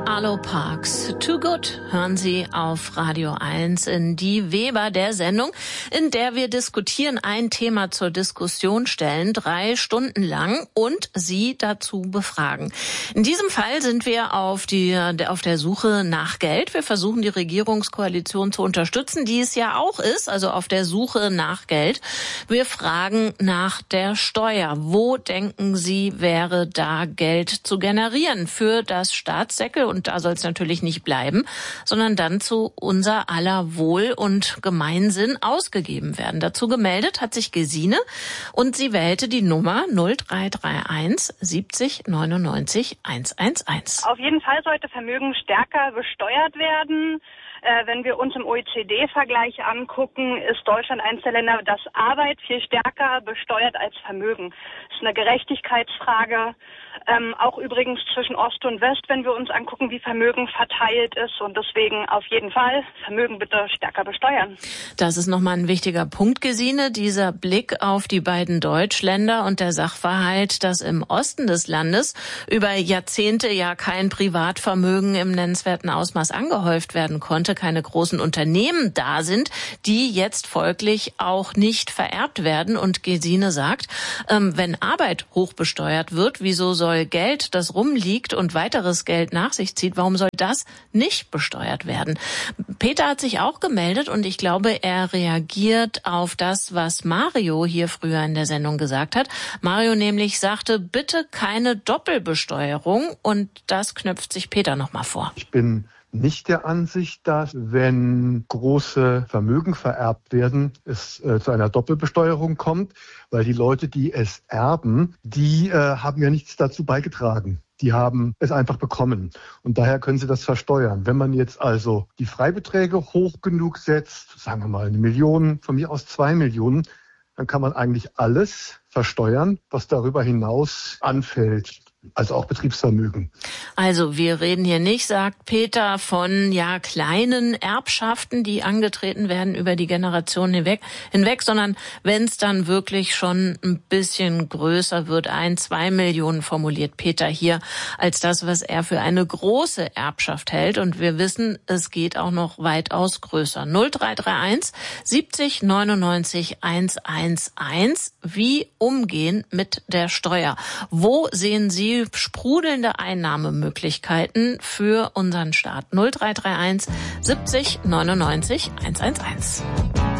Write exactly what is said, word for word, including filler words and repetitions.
Arlo Parks, Too Good, hören Sie auf Radio eins in Die Weber, der Sendung, in der wir diskutieren, ein Thema zur Diskussion stellen, drei Stunden lang und Sie dazu befragen. In diesem Fall sind wir auf, die, auf der Suche nach Geld. Wir versuchen, die Regierungskoalition zu unterstützen, die es ja auch ist, also auf der Suche nach Geld. Wir fragen nach der Steuer. Wo denken Sie, wäre da Geld zu generieren für das Staatssäckel? Und da soll es natürlich nicht bleiben, sondern dann zu unser aller Wohl und Gemeinsinn ausgegeben werden. Dazu gemeldet hat sich Gesine und sie wählte die Nummer null drei drei eins siebzig neunundneunzig hundertelf. Auf jeden Fall sollte Vermögen stärker besteuert werden. Äh, wenn wir uns im O E C D-Vergleich angucken, ist Deutschland eines der Länder, das Arbeit viel stärker besteuert als Vermögen. Das ist eine Gerechtigkeitsfrage. Ähm, auch übrigens zwischen Ost und West, wenn wir uns angucken, wie Vermögen verteilt ist. Und deswegen auf jeden Fall Vermögen bitte stärker besteuern. Das ist nochmal ein wichtiger Punkt, Gesine, dieser Blick auf die beiden Deutschländer und der Sachverhalt, dass im Osten des Landes über Jahrzehnte ja kein Privatvermögen im nennenswerten Ausmaß angehäuft werden konnte, keine großen Unternehmen da sind, die jetzt folglich auch nicht vererbt werden. Und Gesine sagt, ähm, wenn Arbeit hoch besteuert wird, wieso soll Geld, das rumliegt und weiteres Geld nach sich zieht, warum soll das nicht besteuert werden? Peter hat sich auch gemeldet und ich glaube, er reagiert auf das, was Mario hier früher in der Sendung gesagt hat. Mario nämlich sagte, bitte keine Doppelbesteuerung, und das knüpft sich Peter nochmal vor. Ich bin nicht der Ansicht, dass, wenn große Vermögen vererbt werden, es äh, zu einer Doppelbesteuerung kommt, weil die Leute, die es erben, die äh, haben ja nichts dazu beigetragen. Die haben es einfach bekommen und daher können sie das versteuern. Wenn man jetzt also die Freibeträge hoch genug setzt, sagen wir mal eine Million, von mir aus zwei Millionen, dann kann man eigentlich alles versteuern, was darüber hinaus anfällt. Also auch Betriebsvermögen. Also wir reden hier nicht, sagt Peter, von ja kleinen Erbschaften, die angetreten werden über die Generationen hinweg, hinweg, sondern wenn es dann wirklich schon ein bisschen größer wird, ein, zwei Millionen formuliert Peter hier als das, was er für eine große Erbschaft hält. Und wir wissen, es geht auch noch weitaus größer. null drei drei eins siebzig neunundneunzig hundertelf. Wie umgehen mit der Steuer? Wo sehen Sie sprudelnde Einnahmemöglichkeiten für unseren Staat? null drei drei eins siebzig neunundneunzig hundertelf.